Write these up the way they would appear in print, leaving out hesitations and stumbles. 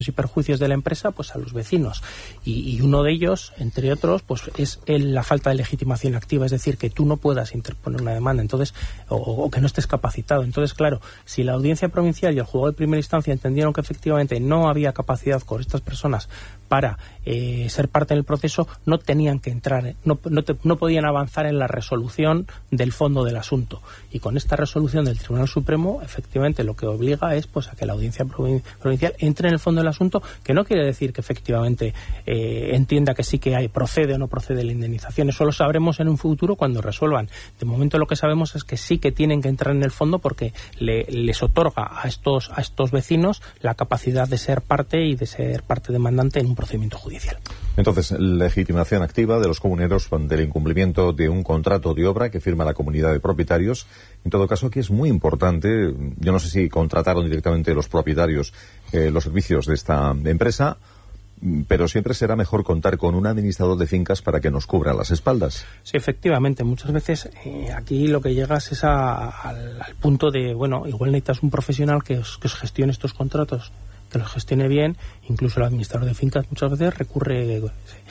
y perjuicios de la empresa pues a los vecinos, y uno de ellos, entre otros, pues es la falta de legitimación activa, es decir, que tú no puedas interponer una demanda, entonces o que no estés capacitado. Entonces, claro, si la Audiencia Provincial y el Juzgado de Primera Instancia entendieron que efectivamente no había capacidad con estas personas para ser parte del proceso, no tenían que entrar, no podían avanzar en la resolución del fondo del asunto, y con esta resolución del Tribunal Supremo efectivamente lo que obliga es pues a que la Audiencia Provincial entre en el fondo del asunto, que no quiere decir que efectivamente entienda que sí que procede o no procede la indemnización. Eso lo sabremos en un futuro cuando resuelvan. De momento lo que sabemos es que sí que tienen que entrar en el fondo porque les otorga a estos vecinos la capacidad de ser parte y de ser parte demandante en un procedimiento judicial. Entonces, legitimación activa de los comuneros del incumplimiento de un contrato de obra que firma la comunidad de propietarios. En todo caso, aquí es muy importante, yo no sé si contrataron directamente los propietarios los servicios de esta empresa, pero siempre será mejor contar con un administrador de fincas para que nos cubra las espaldas. Sí, efectivamente. Muchas veces aquí lo que llegas es al punto de, bueno, igual necesitas un profesional que os gestione estos contratos, que los gestione bien. Incluso el administrador de fincas muchas veces recurre,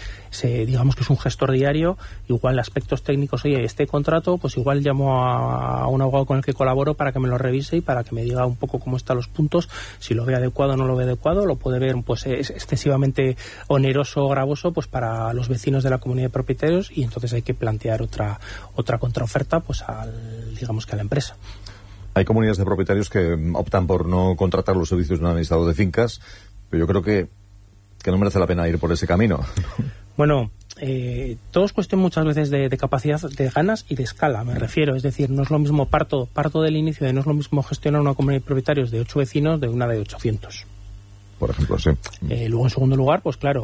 digamos que es un gestor diario, igual aspectos técnicos, oye, este contrato, pues igual llamo a un abogado con el que colaboro para que me lo revise y para que me diga un poco cómo están los puntos, si lo ve adecuado o no lo ve adecuado, lo puede ver pues es excesivamente oneroso o gravoso pues para los vecinos de la comunidad de propietarios, y entonces hay que plantear otra contraoferta pues digamos que a la empresa. Hay comunidades de propietarios que optan por no contratar los servicios de un administrador de fincas, pero yo creo que no merece la pena ir por ese camino. Bueno, todo es cuestión muchas veces de capacidad, de ganas y de escala, me refiero. Es decir, no es lo mismo, parto del inicio de no es lo mismo gestionar una comunidad de propietarios de 8 vecinos de una de 800. Por ejemplo, sí. Luego, en segundo lugar, pues claro,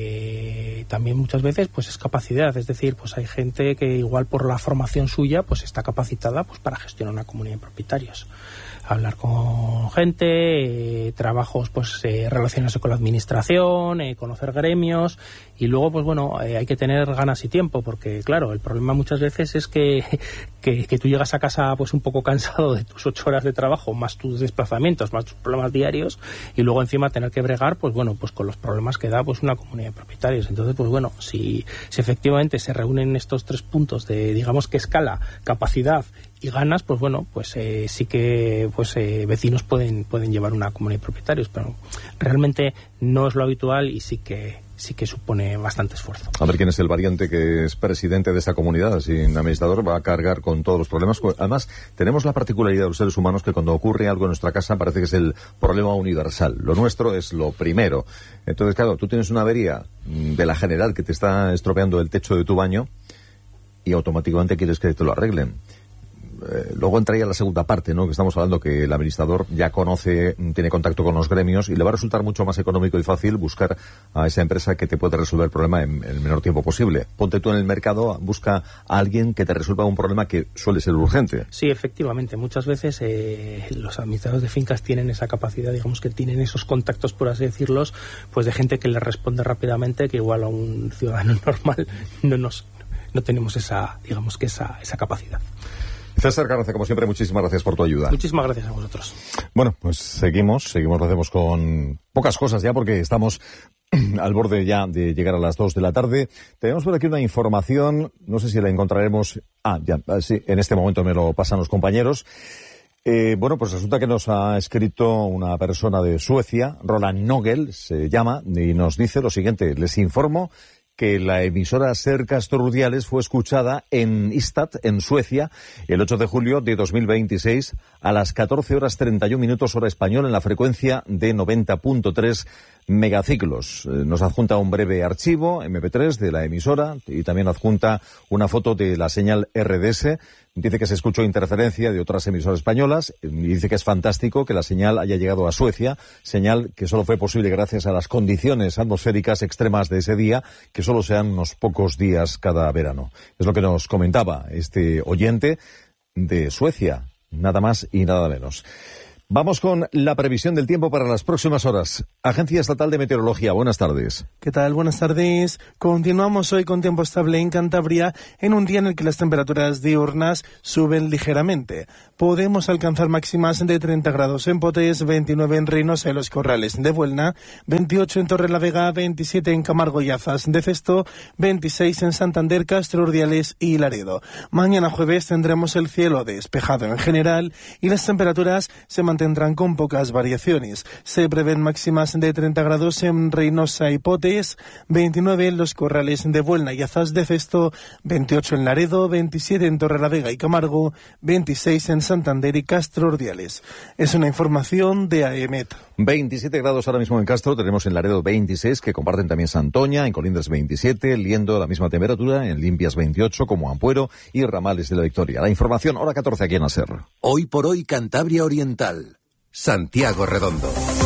también muchas veces pues es capacidad. Es decir, pues hay gente que igual por la formación suya pues está capacitada pues para gestionar una comunidad de propietarios. Hablar con gente, trabajos, pues relacionarse con la administración, conocer gremios, y luego, pues bueno, hay que tener ganas y tiempo, porque claro, el problema muchas veces es que tú llegas a casa pues un poco cansado de tus 8 horas de trabajo, más tus desplazamientos, más tus problemas diarios, y luego encima tener que bregar, pues bueno, pues con los problemas que da pues una comunidad de propietarios. Entonces, pues bueno, si efectivamente se reúnen estos 3 puntos de, digamos que escala, capacidad y ganas, pues bueno, pues sí que pues vecinos pueden llevar una comunidad de propietarios, pero realmente no es lo habitual y sí que supone bastante esfuerzo. A ver quién es el variante que es presidente de esta comunidad. Sin administrador va a cargar con todos los problemas. Además, tenemos la particularidad de los seres humanos que cuando ocurre algo en nuestra casa parece que es el problema universal. Lo nuestro es lo primero. Entonces, claro, tú tienes una avería de la general que te está estropeando el techo de tu baño y automáticamente quieres que te lo arreglen. Luego entraría la segunda parte, ¿no? Que estamos hablando que el administrador ya conoce, tiene contacto con los gremios y le va a resultar mucho más económico y fácil buscar a esa empresa que te puede resolver el problema en el menor tiempo posible. Ponte tú en el mercado, busca a alguien que te resuelva un problema que suele ser urgente. Sí, efectivamente. Muchas veces los administradores de fincas tienen esa capacidad, digamos que tienen esos contactos, por así decirlos, pues de gente que les responde rápidamente, que igual a un ciudadano normal no tenemos esa capacidad. César Carranza, como siempre, muchísimas gracias por tu ayuda. Muchísimas gracias a vosotros. Bueno, pues seguimos, lo hacemos con pocas cosas ya porque estamos al borde ya de llegar a las 2 de la tarde. Tenemos por aquí una información, no sé si la encontraremos. Sí, en este momento me lo pasan los compañeros. Bueno, pues resulta que nos ha escrito una persona de Suecia, Roland Nogel se llama, y nos dice lo siguiente: les informo que la emisora Ser Castorrudiales fue escuchada en Ystad, en Suecia, el 8 de julio de 2026 a las 14:31 hora española en la frecuencia de 90.3 megaciclos. Nos adjunta un breve archivo MP3 de la emisora y también adjunta una foto de la señal RDS. Dice que se escuchó interferencia de otras emisoras españolas y dice que es fantástico que la señal haya llegado a Suecia, señal que solo fue posible gracias a las condiciones atmosféricas extremas de ese día, que solo sean unos pocos días cada verano. Es lo que nos comentaba este oyente de Suecia, nada más y nada menos. Vamos con la previsión del tiempo para las próximas horas. Agencia Estatal de Meteorología, buenas tardes. ¿Qué tal? Buenas tardes. Continuamos hoy con tiempo estable en Cantabria, en un día en el que las temperaturas diurnas suben ligeramente. Podemos alcanzar máximas de 30 grados en Potes, 29 en Reynosa y Los Corrales de Buelna, 28 en Torrelavega, 27 en Camargo y Azas de Cesto, 26 en Santander, Castro Urdiales y Laredo. Mañana jueves tendremos el cielo despejado en general y las temperaturas se mantendrán con pocas variaciones. Se prevén máximas de 30 grados en Reynosa y Potes, 29 en Los Corrales de Buelna y Azas de Cesto, 28 en Laredo, 27 en Torrelavega y Camargo, 26 en Santander y Castro Urdiales. Es una información de AEMET. 27 grados ahora mismo en Castro, tenemos en Laredo 26, que comparten también Santoña, en Colindres 27, Liendo la misma temperatura, en Limpias 28, como Ampuero y Ramales de la Victoria. La información, hora 14 aquí en ASER. Hoy por hoy, Cantabria Oriental. Santiago Redondo.